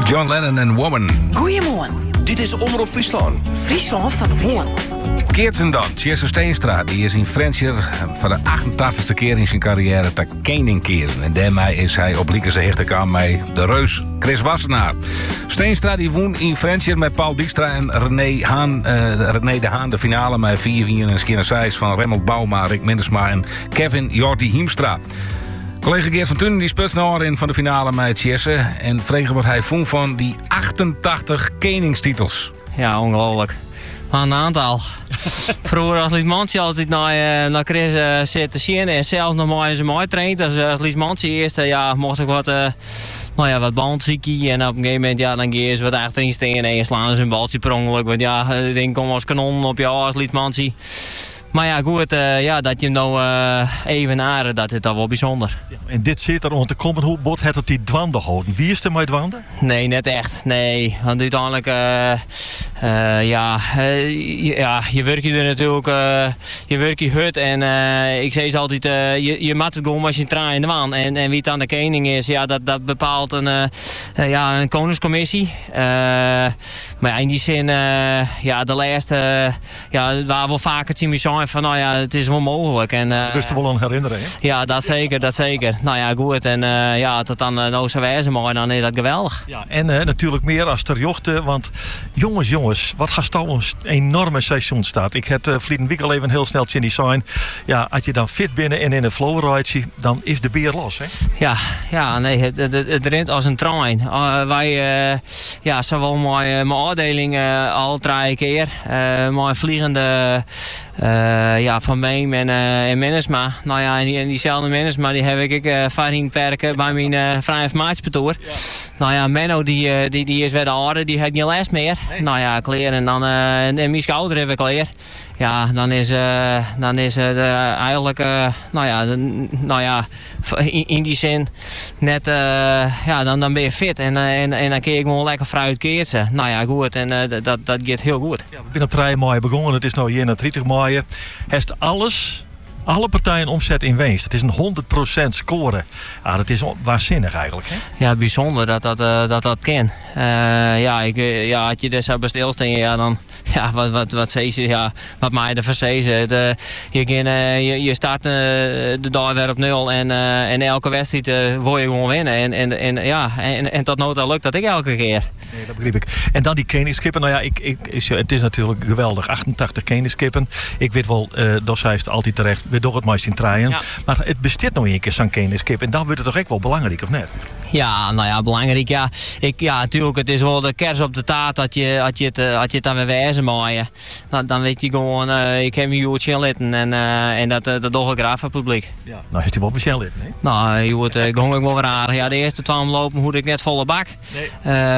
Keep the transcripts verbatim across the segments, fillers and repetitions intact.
John Lennon en Woman. Goedemorgen. Dit is Omroep Friesland. Friesland van Hoorn. Keertsen dan, Jesse Steenstra, die is in Frencher voor de achtentachtigste keer in zijn carrière te kening keren. En daarmee is hij op Liekense hechtekam met de reus Chris Wassenaar. Steenstra die won in Frencher met Paul Dijkstra en René, Haan, uh, René de Haan de finale met vier vier en Skinner van Remmel Bouma, Rick Mindersma en Kevin Jordi Hiemstra. Collega Geert van Tunen die speelt snel in van de finale met Jesse en vregen wat hij vond van die achtentachtig keningstitels. Ja, ongelooflijk. Maar een aantal. Vroeger als Liesmantje altijd naar, uh, naar Chris uh, zit te zien en zelfs nog maar eens mooi traint. Als, als Liesmantje eerst uh, ja, mocht ik wat, uh, nou ja, wat bandziekie en op een gegeven moment ja, dan ga je eens wat achterin staan en je slaan ze een baltje per ongeluk. Want ja, het ding komt als kanon op jou als Liesmantje. Maar ja, goed, uh, ja, dat je hem nou uh, even naren, dat is al wel bijzonder. Ja, en dit zit er om te komen, hoe bot het op die dwanden houden? Wie is er met dwanden? Nee, net echt. Nee, want uiteindelijk, uh, uh, ja, uh, ja, je werkt je er natuurlijk, uh, je werkt je hut en uh, ik zeg ze altijd, uh, je, je maakt het gewoon als je traai in de waan. En, en wie het aan de koning is, ja, dat, dat bepaalt een, uh, uh, ja, een koningscommissie. Uh, maar ja, in die zin, uh, ja, de laatste, uh, ja, waar we vaker zien zijn van, nou ja, het is wel mogelijk. En, uh, dus er wel een herinnering, hè? Ja, dat zeker, dat zeker. Nou ja, goed. En uh, ja, dat dan uh, nou zo wijzen mooi, dan is dat geweldig. Ja, en uh, natuurlijk meer als ter jochten, want jongens, jongens, wat gaat al een enorme seizoen staat. Ik heb uh, verleden week al even heel snel zien zijn. Ja, als je dan fit binnen en in een flow ride, dan is de beer los, hè? Ja, ja, nee, het, het, het rent als een trein. Uh, wij, uh, ja, zowel mijn, mijn afdeling uh, al drie keer, uh, mijn vliegende Uh, ja, van Beem en, uh, en Minnesma. Nou ja, en, die, en diezelfde Minnesma die heb ik uh, vaarheen werken bij mijn uh, vrije informatiebetoer. Ja. Nou ja, Menno die, uh, die, die is weer de oude, die heeft niet les meer. Nee. Nou ja, kleren en dan uh, en mijn schouder heb ik leer. Ja, dan is, uh, dan is uh, er eigenlijk, uh, nou ja, de, nou ja in, in die zin net, uh, ja, dan, dan ben je fit en, uh, en, en dan kun je gewoon lekker fruit keertsen. Nou ja, goed, en uh, dat, dat gaat heel goed. Ja, we zijn op drie mei begonnen, het is nu eenentwintig mei. Heeft alles, alle partijen omzet in winst. Het is een honderd procent score. Ja, dat is waanzinnig eigenlijk, hè? Ja, bijzonder dat dat, uh, dat, dat kan. Uh, ja, ik, ja, als je dus zou bestilstaan, ja, dan... Ja, wat, wat, wat zei ze, ja, wat mij er verzezen. Uh, je, uh, je, je start uh, de dag weer op nul en, uh, en elke wedstrijd uh, wil je gewoon winnen. En, en, en, ja, en, en tot nota lukt dat ik elke keer. Nee, dat begrijp ik. En dan die koningskippen. Nou ja, ik, ik, is, het is natuurlijk geweldig. achtentachtig koningskippen. Ik weet wel, uh, dat zei het altijd terecht. We doen het meest in treien. Ja. Maar het bestaat nog een keer zo'n koningskip. En dan wordt het toch echt wel belangrijk, of net? Ja, nou ja, belangrijk. Ja, ik, ja natuurlijk. Het is wel de kers op de taart dat je, dat je, het, dat je het dan weer wijzen maaien. Dan, dan weet je gewoon, uh, ik heb je chill litten. En, uh, en dat, uh, dat doe ik graag voor het publiek. Ja. Nou, is die wel speciaal litten, hè? Nou, je wordt uh, gewoon ook wel weer aardig. Ja, de eerste twaalf lopen hoe ik net volle bak. Nee.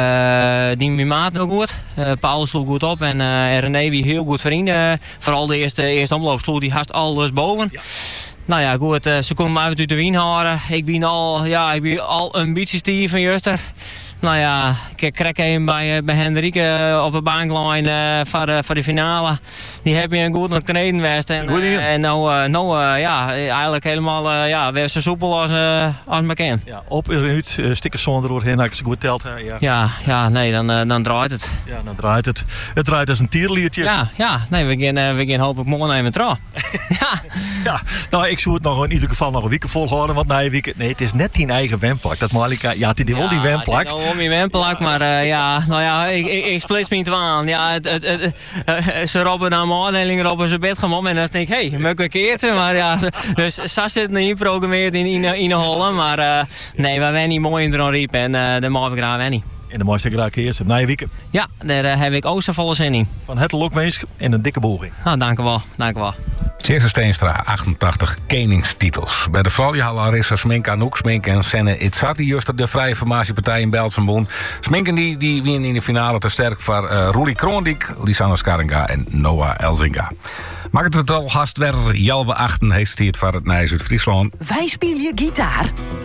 Uh, die mijn maat ook goed. Uh, Paul sloeg goed op en uh, René wie heel goed vrienden. Uh, vooral de eerste, eerste omloop sloeg die haast alles boven. Ja. Nou ja, goed, uh, ze konden me uit de wien houden. Ik ben al, ja, ik ben al een beetje stief van Juster. Nou ja, ik kreeg hem bij, bij Hendrike op de baanklijn uh, voor, de, voor de finale. Die heb je een goed nog kneden geweest. En, uh, en nou, uh, nou uh, ja, eigenlijk helemaal uh, ja, weer zo soepel als, uh, als me ken. Ja, op en uit, uh, stikken zonder doorheen, als ik goed telt. Uh, ja. Ja, ja, nee, dan, uh, dan draait het. Ja, dan draait het. Het draait als een tierliertje. Ja, ja, nee, we gaan, uh, we gaan hopelijk morgen even trouw. ja. ja, nou, ik zou het nog in ieder geval nog een week volhouden, want na een week, nee, het is net die eigen wemplak. Dat Malika, ja, het is wel die wemplak. Om je wempelak, maar uh, ja, nou ja, ik, ik, ik splits me aan. Ja, het, het, het, uh, ze robben naar mijn afdeling, robben ze bed gewoon en dan denk ik, hé, hey, moet ik een keertje? Maar ja, dus Sas zit niet geprogrammeerd in, in, in de hollen, maar uh, nee, we zijn niet mooi in de riep en uh, dat mag ik graag niet. En de mooiste graag eerst, het na je weekend. Ja, daar uh, heb ik ook zo volle zin in. Van het lokwees en een dikke boeging. Nou, dank u wel, dank u wel. Jesse Steenstra, achtentachtig keningstitels. Bij de Vrouwjehal Larissa Smink, Anouk Smink en Senne Itzati juster de Vrije Formatiepartij in Belsenboen. Sminken die, die winnen in de finale te sterk voor uh, Roelie Kroondik, Lisanne Skaringa en Noah Elzinga. Maakt het al haast weer Jalwe achten heeft hij het voor het Nijs uit Friesland. Wij spelen gitaar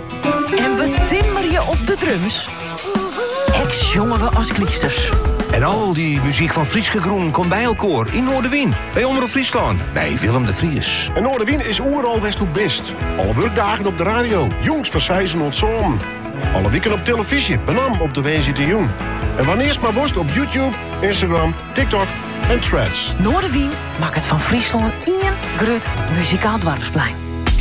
en we timmeren je op de drums. Ex jongen we als kliesters. En al die muziek van Frieske Groen komt bij elkaar in Noorderwien. Bij Omroep Friesland, bij Willem de Vries. En Noorderwien is oeral west hoe best. Alle werkdagen op de radio, jongs van Sijzen ontzoom. Alle weken op televisie, benam op de W Z T Joen. En wanneer maar worst op YouTube, Instagram, TikTok en Threads. Noorderwien maakt het van Friesland één grut muzikaal dorpsplein.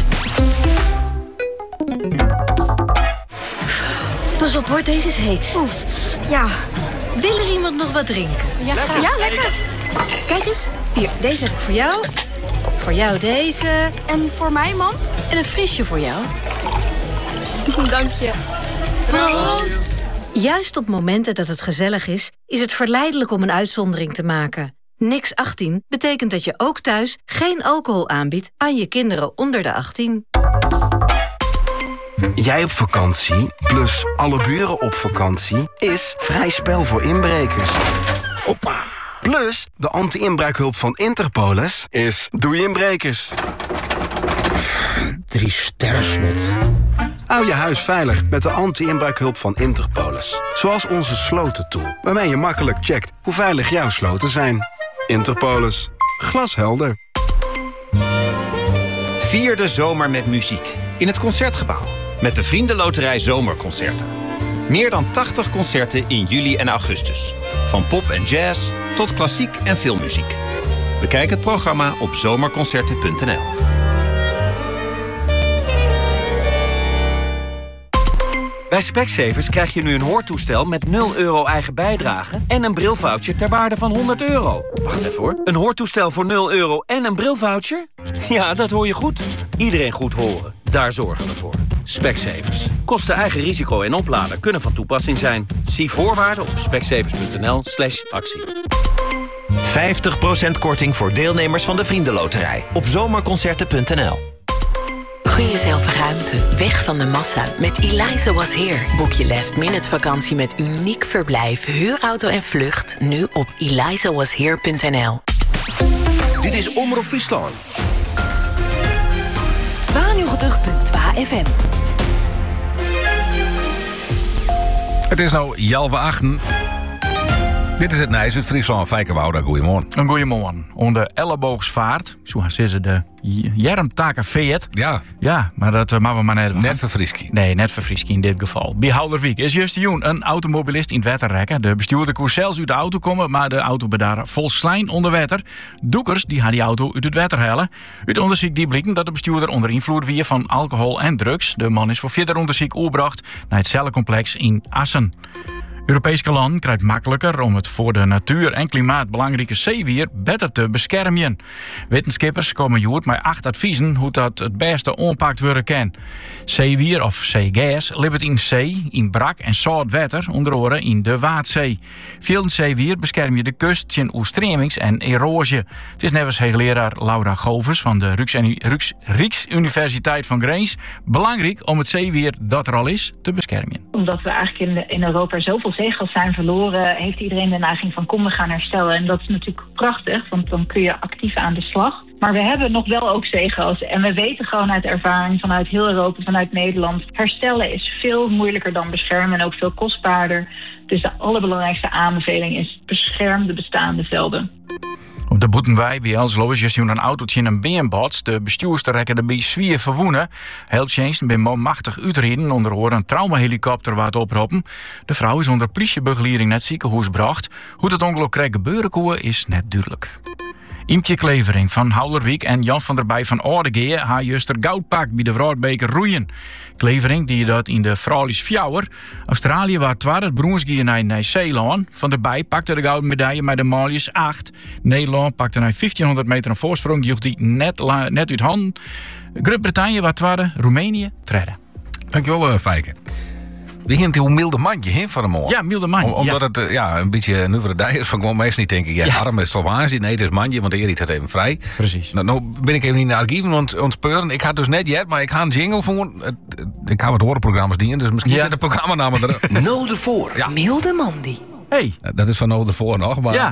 Pas op hoor, deze is heet. Oef, ja. Wil er iemand nog wat drinken? Ja, lekker. Ja, lekker. Kijk eens, hier, deze heb ik voor jou. Voor jou deze. En voor mij, man? En een frisje voor jou. Dank je. Proost. Juist op momenten dat het gezellig is, is het verleidelijk om een uitzondering te maken. Niks achttien betekent dat je ook thuis geen alcohol aanbiedt aan je kinderen onder de achttien. Jij op vakantie, plus alle buren op vakantie, is vrij spel voor inbrekers. Hoppa. Plus, de anti-inbraakhulp van Interpolis is doei inbrekers. Drie sterren slot. Hou je huis veilig met de anti-inbraakhulp van Interpolis. Zoals onze slotentool, waarmee je makkelijk checkt hoe veilig jouw sloten zijn. Interpolis. Glashelder. Vier de zomer met muziek. In het Concertgebouw. Met de Vriendenloterij Zomerconcerten. Meer dan tachtig concerten in juli en augustus. Van pop en jazz tot klassiek en filmmuziek. Bekijk het programma op zomerconcerten punt n l. Bij Specsavers krijg je nu een hoortoestel met nul euro eigen bijdrage en een brilvoucher ter waarde van honderd euro. Wacht even hoor. Een hoortoestel voor nul euro en een brilvoucher? Ja, dat hoor je goed. Iedereen goed horen. Daar zorgen we voor. Specsavers. Kosten eigen risico en oplader kunnen van toepassing zijn. Zie voorwaarden op specsavers punt n l slash actie. vijftig procent korting voor deelnemers van de Vriendenloterij op zomerconcerten punt n l. Gun jezelf ruimte, weg van de massa. Met Eliza Was Here boek je last minute vakantie met uniek verblijf, huurauto en vlucht. Nu op eliza was here punt n l. Dit is Omroep Friesland. tweeënnegentig punt twee F M. Het is nou Jalve achten. Dit is het Nijs uit Friesland. Fijke Wouda, goeiemorgen. Een goeiemorgen. Onder elleboogsvaart, zo gaan ze de Jermtaken Veet. Ja. Ja, maar dat uh, maken we maar net. Net verfriski. Nee, net verfriski in dit geval. Bij Houderwiek is just Joen, een automobilist in het wetter rekken. De bestuurder kon zelfs uit de auto komen, maar de auto bedaar vol slijn onder wetter. Doekers die gaan die auto uit het wetter halen. Uit onderzoek die blikken dat de bestuurder onder invloed wie van alcohol en drugs. De man is voor verder onderzoek oorbracht naar het cellencomplex in Assen. Europese landen krijgt makkelijker om het voor de natuur en klimaat belangrijke zeewier beter te beschermen. Wetenschappers komen joert met acht adviezen hoe dat het beste oppakt worden kan. Zeewier of zeegas leeft in zee, in brak en zout water, onder andere in de Waadzee. Veel zeewier bescherm je de kust tegen overstromings en erosie. Het is net als hoogleraar Laura Govers van de Rijksuniversiteit van Grains belangrijk om het zeewier dat er al is te beschermen. Omdat we eigenlijk in, de, in Europa zoveel zeegas zijn verloren, heeft iedereen de neiging van kom we gaan herstellen. En dat is natuurlijk prachtig, want dan kun je actief aan de slag. Maar we hebben nog wel ook zeegas. En we weten gewoon uit ervaring vanuit heel Europa, vanuit Nederland, herstellen is veel moeilijker dan beschermen en ook veel kostbaarder. Dus de allerbelangrijkste aanbeveling is bescherm de bestaande velden. Op de Boetenwei bij Elslo is juist een autootje in een beenbots. De bestuurster rekken erbij zwier verwoenen. Helptjensten bij machtig uitreden onder horen een traumahelikopter wat oproepen. De vrouw is onder politiebegeleiding naar het ziekenhuis gebracht. Hoe het ongeluk kreeg gebeuren kon is net duidelijk. Imtje Klevering van Houderwiek en Jan van der Bij van Oudegeer haar juster goud pakt bij de Wraadbeker roeien. Klevering die dat in de Fralies Fjouwer. Australië waar twaalf het bronsgier naar Nieuw-Zeeland. Van der Bij pakte de gouden medaille met de Maljes acht. Nederland pakte na vijftienhonderd meter een voorsprong. Die joeg die net, net uit handen. Groot-Brittannië waar twaalf, Roemenië treden. Dankjewel, uh, Fijke. We gaan hoe milde mandje hè, van de morgen. Ja, milde mandje. Om, omdat ja. het uh, ja, een beetje een nieuwe dag is van gewoon meestal niet denken. Ja, ja. Arm is salvage. Nee, het is mandje, want Erik het even vrij. Precies. Nou, nou ben ik even niet naar het archieven ont, ontspeuren. Ik had dus net jet, maar ik ga een jingle voor. Het, ik ga wat horenprogramma's dienen, dus misschien ja. zit de programmanamen er. No de voor. Ja. Milde Mandy. Hey. Dat is van No de voor nog, maar. Ja.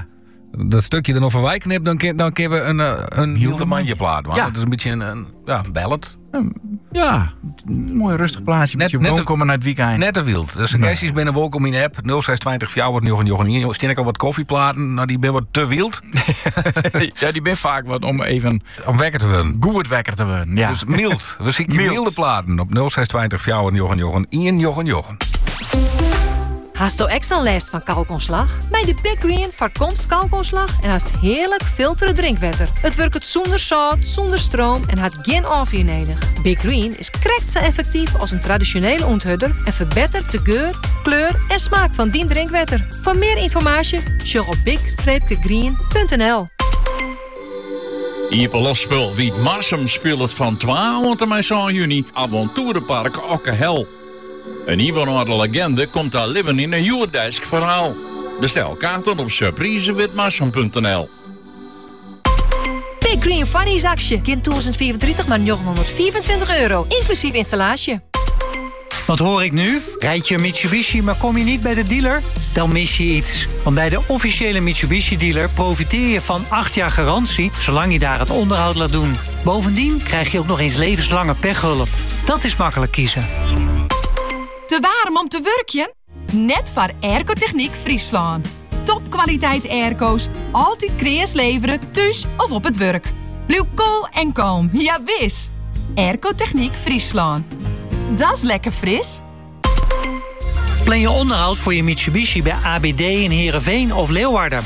dat stukje er nog van wij knipt, dan kun dan kunnen we een, uh, een Hildemanje plaat. Ja. Dat is een beetje een, een ja, ballad. Ja, een mooi rustig plaatsje. Net, net de, komen naar het weekend. Net te wild. Dus suggesties nee. binnen welkom in de app nul zes twintig vier negen negen. Steen ik al wat koffieplaten, nou die ben wat te wild. Ja, die ben vaak wat om even... Om wekker te worden. Goed wekker te worden, ja. Dus mild. We zien milde platen op nul zes twintig vier negen negen. Ian Jochen Jochen. Hast du extra last van kalkontslag? Bij de Big Green voorkomt kalkontslag en haast heerlijk filteren drinkwater. Het werkt zonder zout, zonder stroom en had geen afweer nodig. Big Green is krekt zo effectief als een traditionele onthudder en verbetert de geur, kleur en smaak van die drinkwater. Voor meer informatie, check op big green punt n l. Ieper lofspul wie Marsum speelt van twaalf tot en met juni avonturenpark Okkehel. Een Ivanhoe legende komt daar leven in een Joerdesk verhaal. Bestel kaarten op surprise wit marsum punt n l. Big Green Funnies actie. Kind tweeduizend vierentwintig maar negenhonderdvierentwintig euro. Inclusief installatie. Wat hoor ik nu? Rijd je een Mitsubishi, maar kom je niet bij de dealer? Dan mis je iets. Want bij de officiële Mitsubishi-dealer profiteer je van acht jaar garantie... zolang je daar het onderhoud laat doen. Bovendien krijg je ook nog eens levenslange pechhulp. Dat is makkelijk kiezen. Te warm om te werkje? Net voor Airco-Techniek Friesland. Topkwaliteit airco's, altijd kreas leveren, thuis of op het werk. Blijf cool en kalm, ja wis. Airco-Techniek Friesland. Dat is lekker fris. Plan je onderhoud voor je Mitsubishi bij A B D in Heerenveen of Leeuwarden.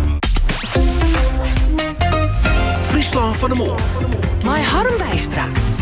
Friesland van de Mol. My Harm Wijstra.